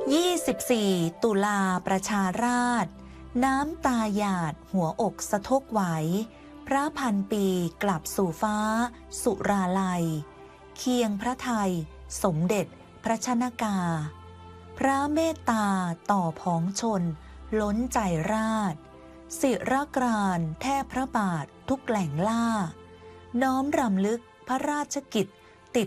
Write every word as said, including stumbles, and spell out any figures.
ยี่สิบสี่ ตุลาประชาราษฎร์น้ำตาหยาดหัวอกสะทกไหวพระพันปีกลับสู่ฟ้าสุราลัยเคียงพระไทยสมเด็จพระชนกาพระเมตตาต่อผองชนล้นใจราษฎร์ศิรกรานแทบพระบาททุกแหล่งล่าน้อมรำลึกพระราชกิจ